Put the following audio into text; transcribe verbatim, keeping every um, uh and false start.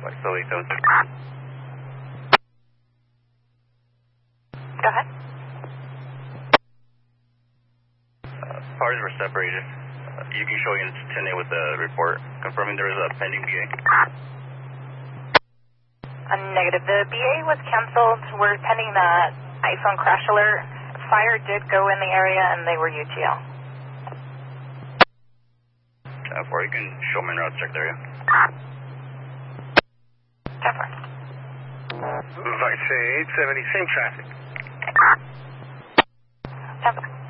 Still eight seven six. Go ahead. Uh, parties were separated. Uh, you can show unit ten A with the report, confirming there is a pending B A. A negative. The B A was canceled. We're pending the iPhone crash alert. Fire did go in the area and they were U T L. ten four, you can show me route check there, yeah? ten four. Vice eight seventy, same traffic. ten four.